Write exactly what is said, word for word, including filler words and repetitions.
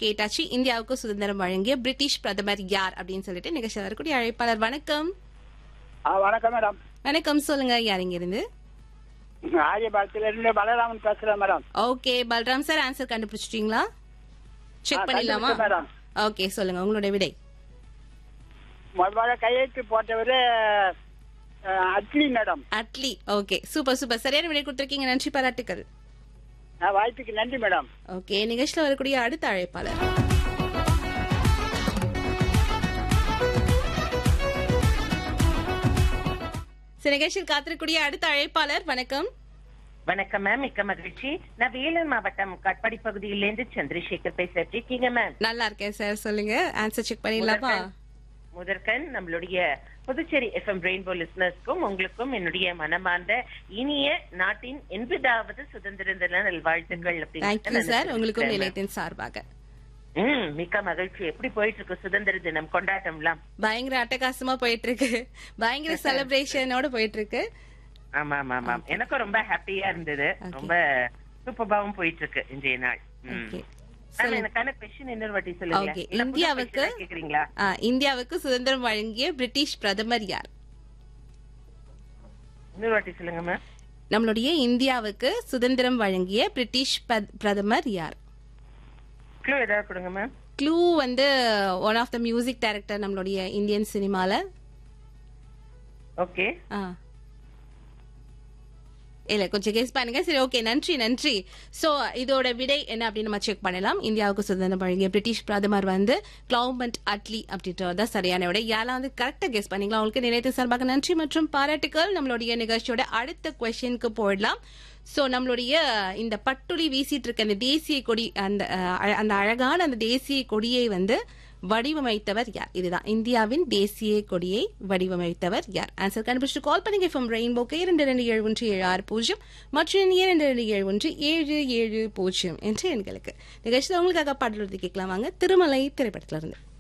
கேட்டாச்சு. இந்தியாவுக்கு சுதந்திரம் வழங்கிய பிரிட்டிஷ் பிரதமர் யார் அப்படின்னு சொல்லிட்டு நிகழ்ச்சியில் வரக்கூடிய அழைப்பாளர். வணக்கம். வணக்கம் மேடம். வணக்கம், சொல்லுங்க. யார் இங்க இருந்து? ஆரியபாளத்துல இருந்து பலராமன் பேசுறேன் madam. Okay Balram sir, answer கண்டுபிடிச்சிட்டீங்களா? செக் பண்ணிடலாமா? மேடம் ஓகே, சொல்லுங்க உங்களுடைய விடை. முதல்ல கையெழுத்து போட்டவர் Atlee madam. Atlee. Okay, super super, சரியான விடை கொடுத்திருக்கீங்க. நன்றி, பாராட்டுக்கள். வாய்ப்புக்கு நன்றி மேடம். ஓகே, நிகழ்ச்சியில் வரக்கூடிய அடுத்த அழைப்பாளர். நிகழ்ச்சியில் காத்திருக்கூடிய அடுத்த அழைப்பாளர். வணக்கம். வணக்கம் மேம், மிக்க மகிழ்ச்சி. நான் வேலூர் மாவட்டம் கட்பாடி பகுதியிலிருந்து சந்திரசேகர் பேசிட்டு இருக்கீங்க மேம். நல்லா இருக்கேன் சார், சொல்லுங்க. ஆன்சர் செக் பண்ணிடலாமா? முதற்கண் நம்மளுடைய புதுச்சேரி எஃப்எம் ரெயின்போ லிசனர்ஸ்க்கும் உங்களுக்கும் என்னுடைய மனமார்ந்த இனிய நாட்டின் எண்பதாவது சுதந்திர தின நல்வாழ்த்துக்கள். தேங்க்யூ சார், உங்களுக்கும் நிலையத்தின் சார்பாக. ம் மிக்க மகிழ்ச்சி. எப்படி போயிட்டு இருக்கு சுதந்திர தினம் கொண்டாட்டம்லாம்? பயங்கர அட்டகாசமா போயிட்டு இருக்கு, பயங்கர செலிப்ரேஷனோட போயிட்டு இருக்கு. ஆமா ஆமா ஆமா, எனக்கும் ரொம்ப ஹாப்பியா இருந்தது. ரொம்ப சூப்பராவும் போயிட்டு இருக்கு இன்றைய நாள். எனக்கான கொஸ்டின் இன்னொரு வாட்டி சொல்லுங்க. இந்தியாவுக்கு கேக்குறீங்களா? இந்தியாவுக்கு சுதந்திரம் வழங்கிய பிரிட்டிஷ் பிரதமர் யார்? இன்னொரு வாட்டி சொல்லுங்க மேம். நம்மளுடைய இந்தியாவுக்கு சுதந்திரம் வழங்கிய பிரிட்டிஷ் பிரதமர் யார்? க்ளூ ஏதாவது கொடுங்க மேம். க்ளூ வந்து one of the music director நம்மளுடைய இந்தியன் சினிமால. ஓகே. இல்ல, கொஞ்சம் கெஸ் பண்ணுங்க. சரி, ஓகே, நன்றி நன்றி. சோ இதோட விடை என்ன அப்படின்னு நம்ம செக் பண்ணலாம். இந்தியாவுக்கு சுதந்திரம் வழங்கிய பிரிட்டிஷ் பிரதமர் வந்து கிளவுமெண்ட் அட்லி அப்படின்றத சரியான விடை. யாரெல்லாம் வந்து கரெக்டா கெஸ் பண்ணீங்களா உங்களுக்கு நிலையத்தின் சார்பாக நன்றி மற்றும் பாராட்டுக்கள். நம்மளுடைய நிகழ்ச்சியோட அடுத்த கொஸ்டினுக்கு போயிடலாம். சோ நம்மளுடைய இந்த பட்டுளி வீசிட்டு இருக்க அந்த தேசிய கொடி, அந்த அந்த அழகான அந்த தேசிய கொடியை வந்து வடிவமைத்தவர் யார்? இதுதான் இந்தியாவின் தேசிய கொடியை வடிவமைத்தவர் யார்? ஆன்சர் கண்டுபிடிச்சு கால் பண்ணுங்க. ஃப்ரம் ரெயின்போக்கு இரண்டு இரண்டு ஏழு ஒன்று ஏழு ஆறு பூஜ்ஜியம் மற்றும் இரண்டு இரண்டு ஏழு ஒன்று ஏழு ஏழு பூஜ்ஜியம் என்ற எண்களுக்கு. நிகழ்ச்சியில் உங்களுக்காக பாடல் கேட்கலாம் வாங்க. திருமலை திரைப்படத்திலிருந்து.